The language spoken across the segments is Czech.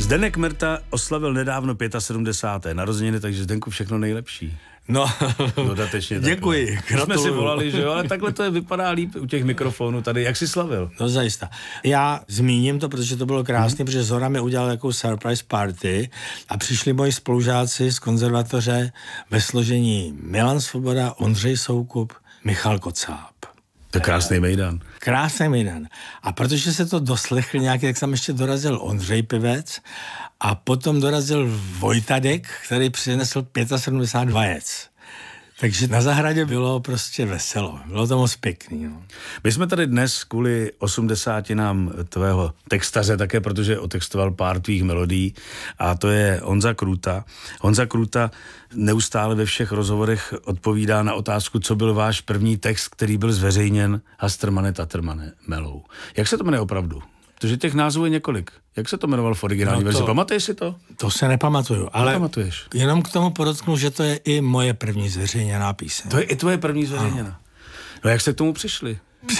Zdeněk Merta oslavil nedávno 75. narozeniny, takže Zdenku všechno nejlepší. No, dodatečně děkuji. Takhle. Jsme si volali, že jo, ale takhle to vypadá líp u těch mikrofonů tady. Jak jsi slavil? No zajista. Já zmíním to, protože to bylo krásné, protože Zora mi udělal takovou surprise party a přišli moji spolužáci z konzervatoře ve složení Milan Svoboda, Ondřej Soukup, Michal Kocáb. To je krásný mejdan. Krásný mejdan. A protože se to doslechl nějaký, tak jsem ještě dorazil Ondřej Pivec a potom dorazil Vojtadek, který přinesl 75 vajec. Takže na zahradě bylo prostě veselo. Bylo to moc pěkný. No. My jsme tady dnes kvůli 80 tvého textaře také, protože otextoval pár tvých melodií a to je Honza Krůta. Honza Krůta neustále ve všech rozhovorech odpovídá na otázku, co byl váš první text, který byl zveřejněn Hastermane Tatermane Melou. Jak se to jmenuje opravdu? Protože těch názvů je několik. Jak se to jmenovalo v originální verzi? Pamatuješ si to? To se nepamatuju, ale nepamatuješ. Jenom k tomu podotknu, že to je i moje první zveřejněná píseň. To je i tvoje první zveřejněná. No jak se k tomu přišli?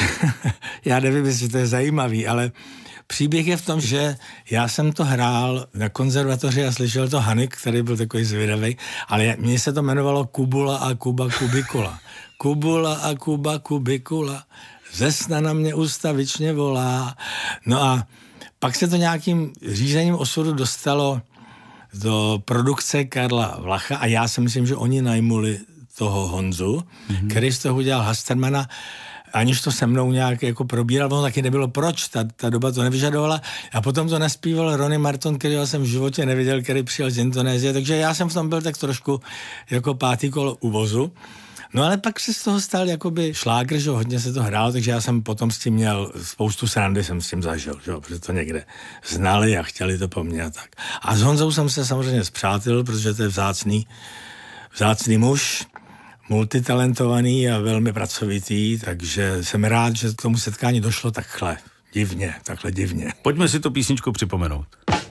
Já nevím, jestli to je zajímavý, ale příběh je v tom, že já jsem to hrál na konzervatoři a slyšel to Hanik, který byl takový zvědavý, ale mně se to jmenovalo Kubula a Kuba Kubikula. Kubula a Kuba Kubikula, ze sna na mě ustavičně volá. No a pak se to nějakým řízením osudu dostalo do produkce Karla Vlacha a já si myslím, že oni najmuli toho Honzu, který z toho udělal Hastermana, aniž to se mnou nějak jako probíral, ono taky nebylo proč, ta doba to nevyžadovala. A potom to naspíval Ronnie Marton, kterého jsem v životě neviděl, který přijel z Indonésie, takže já jsem v tom byl tak trošku jako pátý kolo u vozu. No ale pak se z toho stal jakoby šlágr, že hodně se to hrálo, takže já jsem potom s tím měl spoustu srandy, jsem s tím zažil, že protože to někde znali a chtěli to po mně a tak. A s Honzou jsem se samozřejmě spřátelil, protože to je vzácný muž, multitalentovaný a velmi pracovitý, takže jsem rád, že k tomu setkání došlo takhle divně. Pojďme si tu písničku připomenout.